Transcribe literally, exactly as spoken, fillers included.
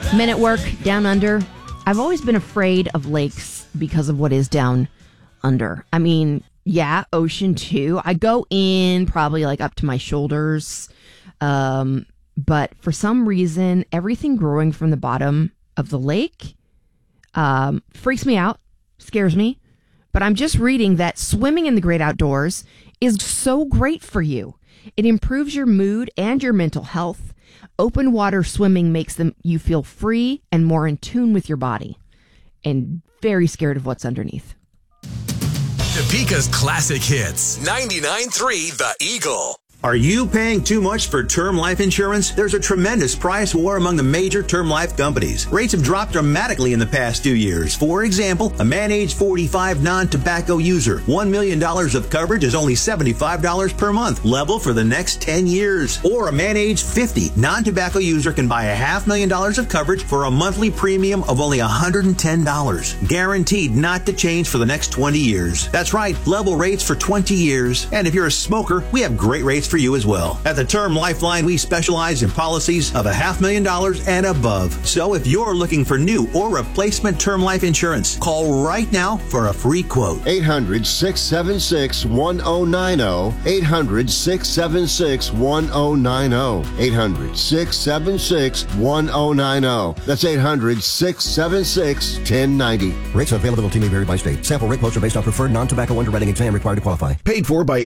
Men at work, down under. I've always been afraid of lakes because of what is down under. I mean, yeah, ocean too. I go in probably like up to my shoulders. Um, but for some reason, everything growing from the bottom of the lake um, freaks me out, scares me. But I'm just reading that swimming in the great outdoors is so great for you. It improves your mood and your mental health. Open water swimming makes them you feel free and more in tune with your body, and very scared of what's underneath. Topeka's classic hits. ninety-nine point three The Eagle. Are you paying too much for term life insurance? There's a tremendous price war among the major term life companies. Rates have dropped dramatically in the past two years. For example, a man age forty-five non-tobacco user, one million dollars of coverage is only seventy-five dollars per month, level for the next ten years. Or a man age fifty non-tobacco user can buy a half million dollars of coverage for a monthly premium of only one hundred ten dollars. Guaranteed not to change for the next twenty years. That's right, level rates for twenty years. And if you're a smoker, we have great rates for you as well. At the Term Lifeline, we specialize in policies of a half million dollars and above. So if you're looking for new or replacement term life insurance, call right now for a free quote. eight hundred, six seven six, one oh nine oh. eight hundred, six seven six, one oh nine oh. eight hundred, six seven six, one oh nine oh. That's eight hundred, six seven six, one oh nine oh. Rates and availability may vary by state. Sample rate quotes are based on preferred non-tobacco underwriting exam required to qualify. Paid for by